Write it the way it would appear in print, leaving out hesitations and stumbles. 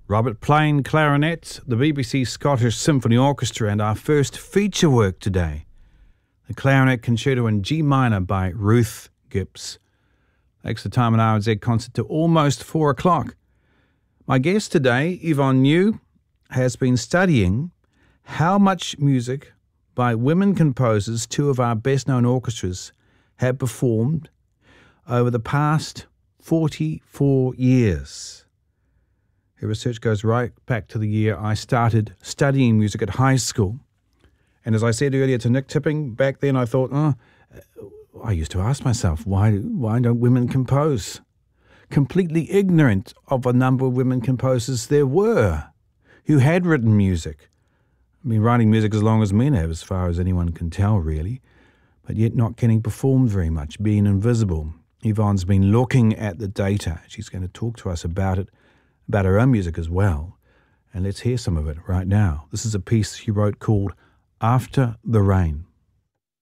Robert Plain clarinet, the BBC Scottish Symphony Orchestra, and our first feature work today, the Clarinet Concerto in G minor by Ruth Gibbs. Takes the time an RNZ concert to almost 4 o'clock. My guest today, Yvonne New, has been studying how much music by women composers, two of our best-known orchestras, have performed over the past 44 years. Her research goes right back to the year I started studying music at high school. And as I said earlier to Nick Tipping, back then I thought, I used to ask myself, why don't women compose? Completely ignorant of a number of women composers there were who had written music. I've been writing music as long as men have, as far as anyone can tell, really, but yet not getting performed very much, being invisible. Yvonne's been looking at the data. She's going to talk to us about it, about her own music as well. And let's hear some of it right now. This is a piece she wrote called After the Rain.